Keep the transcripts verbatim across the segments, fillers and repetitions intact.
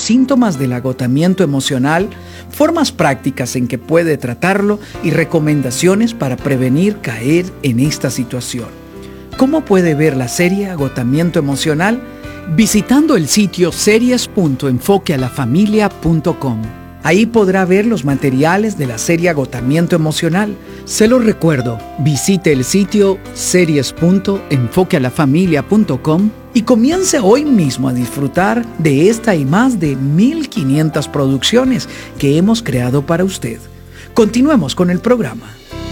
síntomas del agotamiento emocional, formas prácticas en que puede tratarlo y recomendaciones para prevenir caer en esta situación. ¿Cómo puede ver la serie Agotamiento Emocional? Visitando el sitio series punto enfoque a la familia punto com. Ahí podrá ver los materiales de la serie Agotamiento Emocional. Se lo recuerdo, visite el sitio series punto enfoque a la familia punto com y comience hoy mismo a disfrutar de esta y más de mil quinientas producciones que hemos creado para usted. Continuemos con el programa.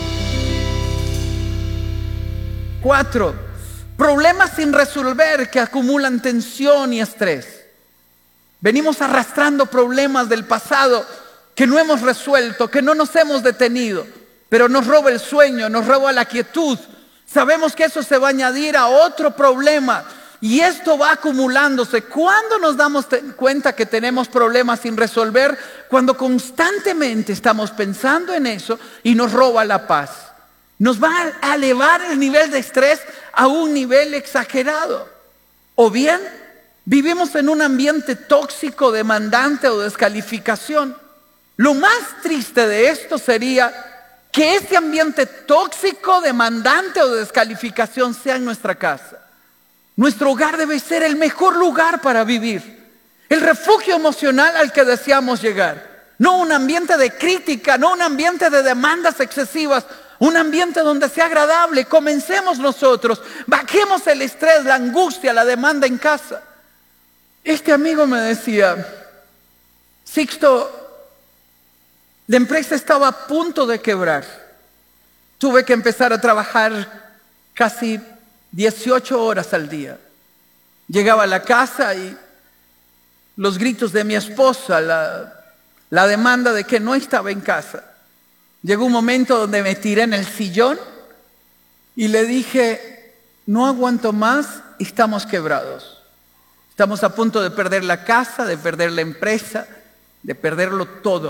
Cuatro, problemas sin resolver que acumulan tensión y estrés. Venimos arrastrando problemas del pasado que no hemos resuelto, que no nos hemos detenido, pero nos roba el sueño, nos roba la quietud. Sabemos que eso se va a añadir a otro problema y esto va acumulándose. ¿Cuándo nos damos cuenta que tenemos problemas sin resolver? Cuando constantemente estamos pensando en eso y nos roba la paz. Nos va a elevar el nivel de estrés a un nivel exagerado. O bien, vivimos en un ambiente tóxico, demandante o descalificación. Lo más triste de esto sería que ese ambiente tóxico, demandante o descalificación sea en nuestra casa. Nuestro hogar debe ser el mejor lugar para vivir, el refugio emocional al que deseamos llegar. No un ambiente de crítica, no un ambiente de demandas excesivas, un ambiente donde sea agradable. Comencemos nosotros, bajemos el estrés, la angustia, la demanda en casa. Este amigo me decía: Sixto, la empresa estaba a punto de quebrar. Tuve que empezar a trabajar casi dieciocho horas al día. Llegaba a la casa y los gritos de mi esposa, la, la demanda de que no estaba en casa. Llegó un momento donde me tiré en el sillón y le dije: no aguanto más, estamos quebrados. Estamos a punto de perder la casa, de perder la empresa, de perderlo todo.